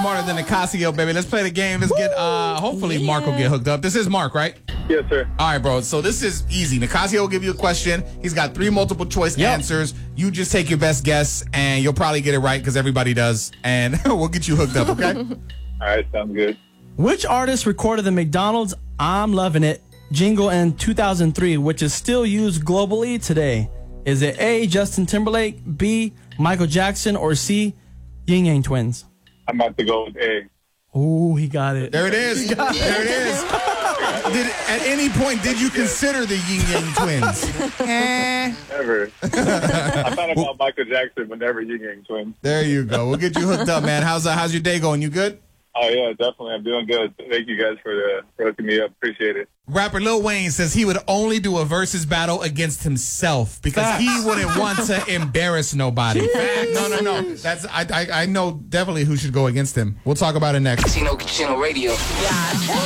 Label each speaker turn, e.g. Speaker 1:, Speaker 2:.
Speaker 1: smarter than Nicasio, baby. Let's play the game. Let's get, hopefully Mark will get hooked up. This is Mark, right?
Speaker 2: Yes, sir.
Speaker 1: All right, bro. So this is easy. Nicasio will give you a question. He's got 3 multiple choice answers. You just take your best guess, and you'll probably get it right because everybody does. And we'll get you hooked up, okay?
Speaker 2: All right, sounds good.
Speaker 3: Which artist recorded the McDonald's I'm Lovin' It jingle in 2003, which is still used globally today? Is it A, Justin Timberlake, B, Michael Jackson, or C, Ying Yang Twins?
Speaker 2: I'm about to go with A.
Speaker 3: Ooh, he got it.
Speaker 1: There it is. There it is. At any point, did you consider the Ying Yang Twins?
Speaker 2: Never. I thought about Michael Jackson, but never Ying Yang Twins.
Speaker 1: There you go. We'll get you hooked up, man. How's your day going? You good?
Speaker 2: Oh, yeah, definitely. I'm doing good. Thank you guys for hooking me up. Appreciate it.
Speaker 1: Rapper Lil Wayne says he would only do a versus battle against himself because he wouldn't want to embarrass nobody. No. That's I know definitely who should go against him. We'll talk about it next.
Speaker 4: Chino Radio.
Speaker 5: Yeah.